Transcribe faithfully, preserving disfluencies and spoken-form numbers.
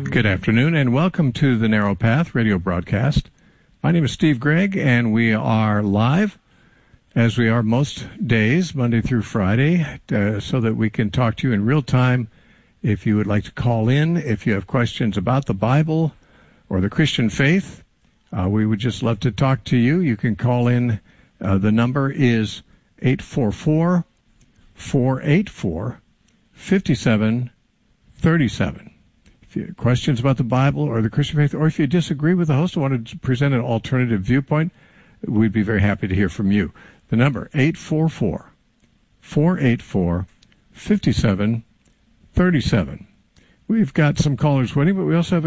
Good afternoon, and welcome to the Narrow Path radio broadcast. My name is Steve Gregg, and we are live, as we are most days, Monday through Friday, uh, so that we can talk to you in real time. If you would like to call in, if you have questions about the Bible or the Christian faith, uh, we would just love to talk to you. You can call in. Uh, the number is eight four four, four eight four, five seven three seven. If you have questions about the Bible or the Christian faith, or if you disagree with the host and want to present an alternative viewpoint, we'd be very happy to hear from you. The number, eight four four, four eight four, five seven three seven. We've got some callers waiting, but we also have a